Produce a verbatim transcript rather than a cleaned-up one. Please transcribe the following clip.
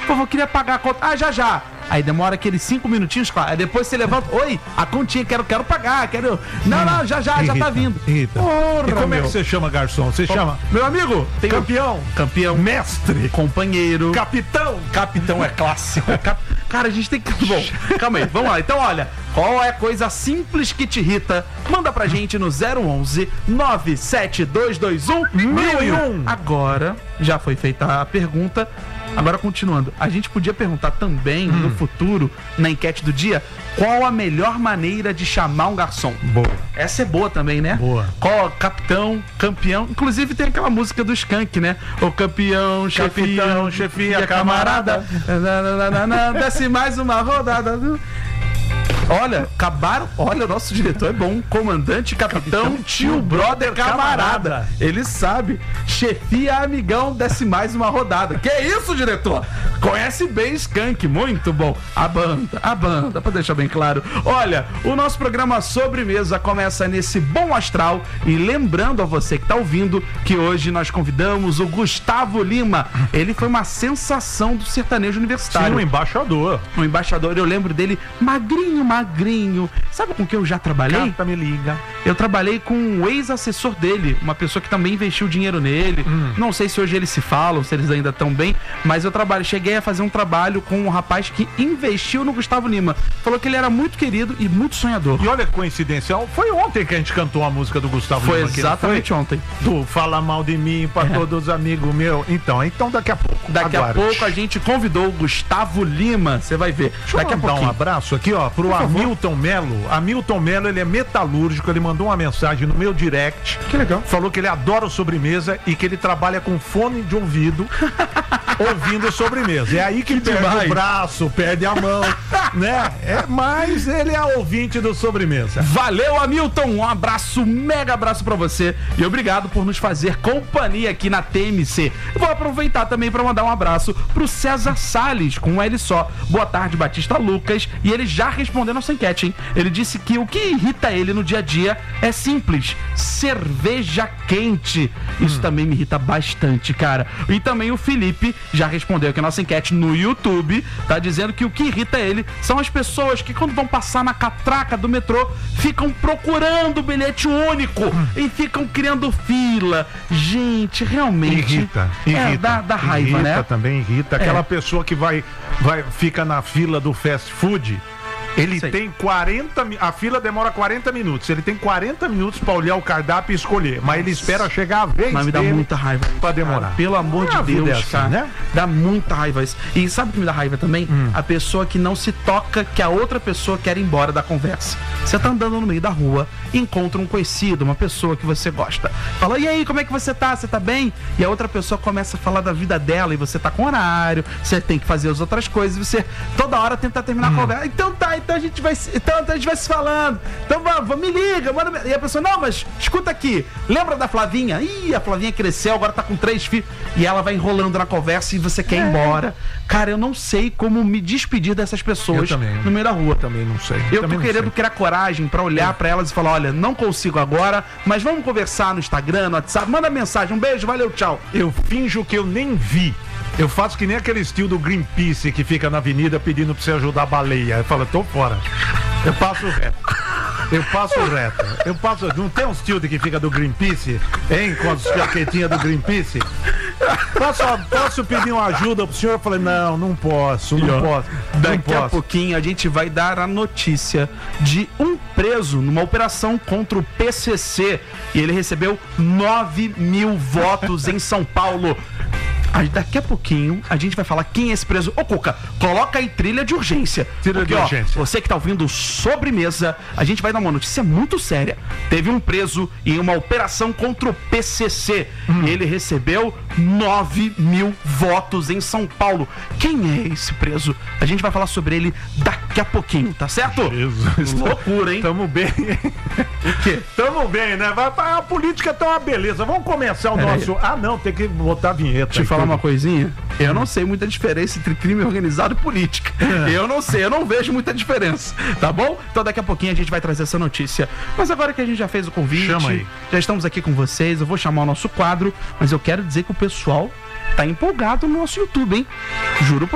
Por favor, queria pagar a conta. Ah, já, já. Aí demora aqueles cinco minutinhos, claro. Aí depois você levanta. Oi, a continha, quero, quero pagar, quero. Não, não, já, já, já tá vindo. Rita. Porra, E como meu. é que você chama, garçom? Você chama Meu amigo, tem campeão, campeão, mestre, companheiro, capitão. capitão é clássico. Cap... Cara, a gente tem que. Bom, calma aí, vamos lá. Então, olha, qual é a coisa simples que te irrita? Manda pra gente no zero onze nove sete dois dois um mil e um. Agora, já foi feita a pergunta. Agora, continuando, a gente podia perguntar também, hum. no futuro, na enquete do dia, qual a melhor maneira de chamar um garçom? Boa. Essa é boa também, né? Boa. Qual, capitão, campeão. Inclusive tem aquela música do Skank, né? O campeão, chefia, Capitão, chefia, camarada. Desce mais uma rodada. Olha, acabaram. Olha, o nosso diretor é bom. Comandante, capitão, capitão tio, brother, camarada. camarada. Ele sabe. Chefia, amigão, desce mais uma rodada. Que isso, diretor? Conhece bem Skank, muito bom. A banda, a banda, pra deixar bem claro. Olha, o nosso programa Sobremesa começa nesse bom astral. E lembrando a você que tá ouvindo que hoje nós convidamos o Gustavo Lima. Ele foi uma sensação do sertanejo universitário. Sim, um embaixador. Um embaixador, eu lembro dele magrinho, magrinho. Sabe com quem eu já trabalhei? Cata, me liga. Eu trabalhei com um ex-assessor dele, uma pessoa que também investiu dinheiro nele. Hum. Não sei se hoje eles se falam, se eles ainda estão bem, mas eu trabalho, cheguei a fazer um trabalho com um rapaz que investiu no Gustavo Lima. Falou que ele era muito querido e muito sonhador. E olha que coincidencial, foi ontem que a gente cantou a música do Gustavo foi Lima. Exatamente foi ontem. Do Fala Mal de Mim pra é. todos os amigos meus. Então, então daqui a pouco. Daqui aguarde. a pouco a gente convidou o Gustavo Lima, você vai ver. Deixa daqui eu a dar um abraço aqui, ó, pro Hamilton Melo. Hamilton Melo, ele é metalúrgico, ele mandou uma mensagem no meu direct. Que legal. Falou que ele adora o Sobremesa e que ele trabalha com fone de ouvido ouvindo Sobremesa. É aí que, que perde demais. o braço, perde a mão, né? É, mas ele é ouvinte do Sobremesa. Valeu, Hamilton. Um abraço, mega abraço pra você e obrigado por nos fazer companhia aqui na T M C. Vou aproveitar também pra mandar um abraço pro César Salles, com um L só. Boa tarde, Batista Lucas. E ele já respondeu nossa enquete, hein? Ele disse que o que irrita ele no dia a dia é simples: cerveja quente. Isso hum. também me irrita bastante, cara. E também o Felipe já respondeu aqui a nossa enquete no YouTube, tá dizendo que o que irrita ele são as pessoas que quando vão passar na catraca do metrô ficam procurando o bilhete único hum. e ficam criando fila. Gente, realmente irrita, irrita, é, dá, dá raiva, irrita, né? Irrita também, irrita. Aquela é. pessoa que vai, vai, fica na fila do fast food. Ele tem quarenta, a fila demora quarenta minutos. Ele tem quarenta minutos pra olhar o cardápio e escolher. Mas ele espera chegar a vez Mas me dá dele muita raiva pra demorar. Cara, pelo amor ah, de Deus, é assim, cara. Né? Dá muita raiva isso. E sabe o que me dá raiva também? Hum. A pessoa que não se toca que a outra pessoa quer ir embora da conversa. Você tá andando no meio da rua, encontra um conhecido, uma pessoa que você gosta. Fala, e aí, como é que você tá? Você tá bem? E a outra pessoa começa a falar da vida dela e você tá com horário, você tem que fazer as outras coisas e você toda hora tenta terminar hum. a conversa. Então tá, então a gente vai... Então a gente vai se falando. Então vamos, me liga. Manda... E a pessoa, não, mas escuta aqui. Lembra da Flavinha? Ih, a Flavinha cresceu, agora tá com três filhos. E ela vai enrolando na conversa e você quer ir embora. Cara, eu não sei como me despedir dessas pessoas no meio da rua. Eu também não sei. Eu, eu tô querendo criar coragem pra olhar é. pra elas e falar, olha, não consigo agora, mas vamos conversar no Instagram, no WhatsApp. Manda mensagem. Um beijo, valeu, tchau. Eu finjo que eu nem vi. Eu faço que nem aquele estilo do Greenpeace que fica na avenida pedindo pra você ajudar a baleia. Eu falo, tô fora. Eu passo reto. Eu passo reto. Eu passo. Não tem uns tilde que fica do Greenpeace, hein? Com as jaquetinhas do Greenpeace. Posso, posso pedir uma ajuda pro senhor? Eu falei, não, não posso, não posso. Daqui não a posso. pouquinho a gente vai dar a notícia de um preso numa operação contra o P C C. E ele recebeu nove mil votos em São Paulo. Aí daqui a pouquinho a gente vai falar quem é esse preso. Ô, Cuca, coloca aí trilha de urgência. Trilha Porque, de ó, urgência. Você que tá ouvindo Sobremesa, a gente vai dar uma notícia muito séria. Teve um preso em uma operação contra o P C C. Hum. E ele recebeu nove mil votos em São Paulo. Quem é esse preso? A gente vai falar sobre ele daqui a pouquinho, tá certo? Jesus. Loucura, hein? Tamo bem. O quê? Tamo bem, né? Vai, a política tá uma beleza. Vamos começar o Pera nosso... aí. Ah, não, tem que botar a vinheta. Deixa eu falar uma coisinha. Eu não sei muita diferença entre crime organizado e política. Eu não sei, eu não vejo muita diferença. Tá bom? Então daqui a pouquinho a gente vai trazer essa notícia. Mas agora que a gente já fez o convite, Chama aí. Já estamos aqui com vocês, eu vou chamar o nosso quadro, mas eu quero dizer que o pessoal tá empolgado no nosso YouTube, hein? Juro por